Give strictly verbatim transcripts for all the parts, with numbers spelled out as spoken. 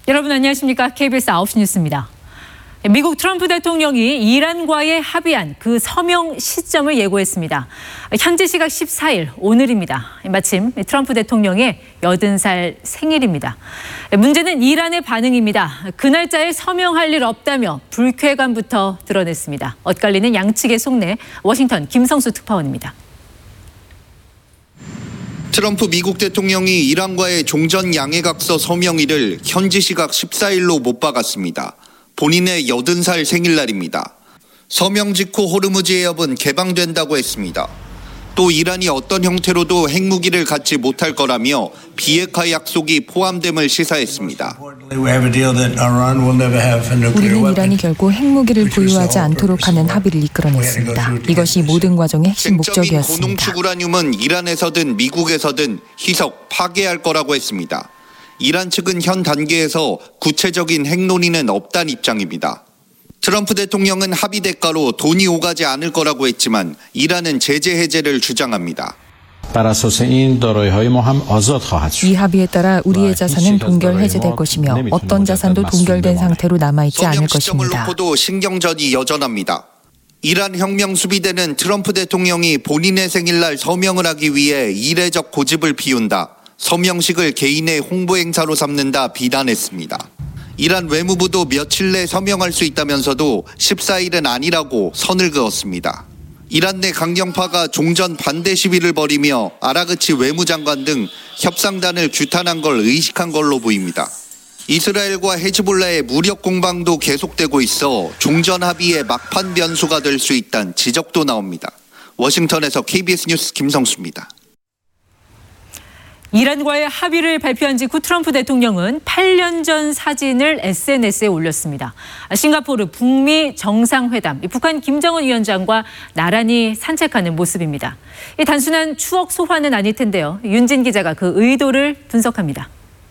여러분 안녕하십니까? 케이비에스 아홉 시 뉴스입니다. 미국 트럼프 대통령이 이란과의 합의한 그 서명 시점을 예고했습니다. 현지 시각 십사 일 오늘입니다. 마침 트럼프 대통령의 여든 살 생일입니다. 문제는 이란의 반응입니다. 그 날짜에 서명할 일 없다며 불쾌감부터 드러냈습니다. 엇갈리는 양측의 속내, 워싱턴 김성수 특파원입니다. 트럼프 미국 대통령이 이란과의 종전 양해각서 서명일을 현지 시각 십사 일로 못 박았습니다. 본인의 여든 살 생일날입니다. 서명 직후 호르무즈 해협은 개방된다고 했습니다. 또 이란이 어떤 형태로도 핵무기를 갖지 못할 거라며 비핵화 약속이 포함됨을 시사했습니다. 우리는 이란이 결국 핵무기를 보유하지 않도록 하는 합의를 이끌어냈습니다. 이것이 모든 과정의 핵심 목적이었습니다. 고농축 우라늄은 이란에서든 미국에서든 희석, 파괴할 거라고 했습니다. 이란 측은 현 단계에서 구체적인 핵 논의는 없다는 입장입니다. 트럼프 대통령은 합의 대가로 돈이 오가지 않을 거라고 했지만 이란은 제재 해제를 주장합니다. 이 합의에 따라 우리의 자산은 동결 해제될 것이며 어떤 자산도 동결된 상태로 남아있지 않을 것입니다. 서명 시점을 놓고도 신경전이 여전합니다. 이란 혁명 수비대는 트럼프 대통령이 본인의 생일날 서명을 하기 위해 이례적 고집을 피운다. 서명식을 개인의 홍보 행사로 삼는다 비난했습니다. 이란 외무부도 며칠 내 서명할 수 있다면서도 십사 일은 아니라고 선을 그었습니다. 이란 내 강경파가 종전 반대 시위를 벌이며 아라그치 외무장관 등 협상단을 규탄한 걸 의식한 걸로 보입니다. 이스라엘과 헤즈볼라의 무력 공방도 계속되고 있어 종전 합의의 막판 변수가 될 수 있다는 지적도 나옵니다. 워싱턴에서 케이비에스 뉴스 김성수입니다. 이란과의 합의를 발표한 직후 트럼프 대통령은 팔 년 전 사진을 에스엔에스에 올렸습니다. 싱가포르 북미 정상회담, 북한 김정은 위원장과 나란히 산책하는 모습입니다. 단순한 추억 소환은 아닐 텐데요. 윤진 기자가 그 의도를 분석합니다.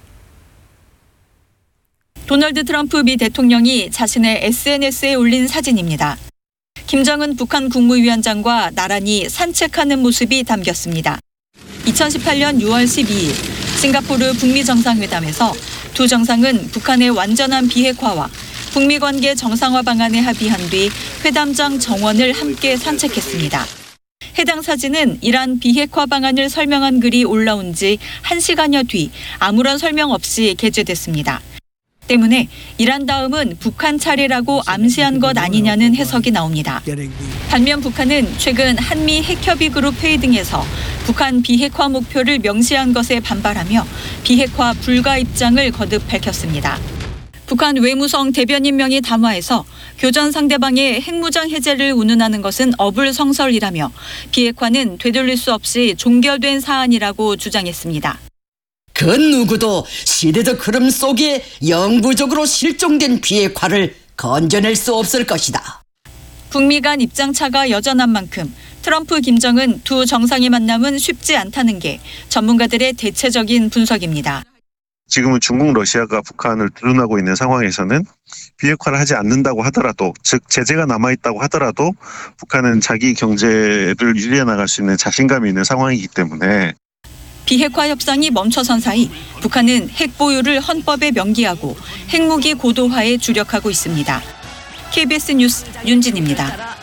도널드 트럼프 미 대통령이 자신의 에스엔에스에 올린 사진입니다. 김정은 북한 국무위원장과 나란히 산책하는 모습이 담겼습니다. 이천십팔 년 유월 십이일 싱가포르 북미 정상회담에서 두 정상은 북한의 완전한 비핵화와 북미 관계 정상화 방안에 합의한 뒤 회담장 정원을 함께 산책했습니다. 해당 사진은 이란 비핵화 방안을 설명한 글이 올라온 지 한 시간여 뒤 아무런 설명 없이 게재됐습니다. 때문에 이란 다음은 북한 차례라고 암시한 것 아니냐는 해석이 나옵니다. 반면 북한은 최근 한미 핵협의 그룹 회의 등에서 북한 비핵화 목표를 명시한 것에 반발하며 비핵화 불가 입장을 거듭 밝혔습니다. 북한 외무성 대변인 명의 담화에서 교전 상대방의 핵무장 해제를 운운하는 것은 어불성설이라며 비핵화는 되돌릴 수 없이 종결된 사안이라고 주장했습니다. 그 누구도 시대적 흐름 속에 영구적으로 실종된 비핵화를 건져낼 수 없을 것이다. 북미 간 입장차가 여전한 만큼 트럼프, 김정은 두 정상의 만남은 쉽지 않다는 게 전문가들의 대체적인 분석입니다. 지금은 중국, 러시아가 북한을 드러나고 있는 상황에서는 비핵화를 하지 않는다고 하더라도, 즉 제재가 남아있다고 하더라도 북한은 자기 경제를 유지해 나갈 수 있는 자신감이 있는 상황이기 때문에 비핵화 협상이 멈춰선 사이 북한은 핵 보유를 헌법에 명기하고 핵무기 고도화에 주력하고 있습니다. 케이비에스 뉴스 윤진입니다.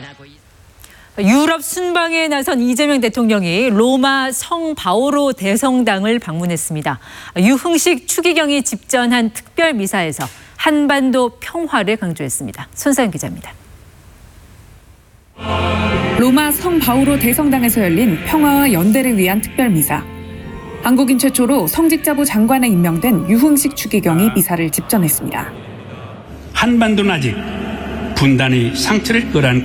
유럽 순방에 나선 이재명 대통령이 로마 성 바오로 대성당을 방문했습니다. 유흥식 추기경이 집전한 특별 미사에서 한반도 평화를 강조했습니다. 손사연 기자입니다. 로마 성 바오로 대성당에서 열린 평화와 연대를 위한 특별 미사. 한국인 최초로 성직자부 장관에 임명된 유흥식 추기경이 미사를 집전했습니다. 한반도는 아직 분단의 상처를 끌어안고